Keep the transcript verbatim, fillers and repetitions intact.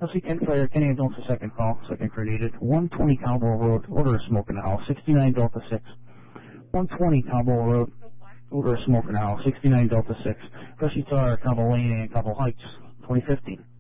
Kelsey Ken Fire, Kenny and Delta second call, second created. one twenty Cowboy Road, order of smoke in the house, sixty-nine Delta six. one twenty Cowboy Road, order of smoke in the house, sixty-nine Delta six. Freshie Tar, Cowboy Lane and Cowboy Heights, twenty fifteen.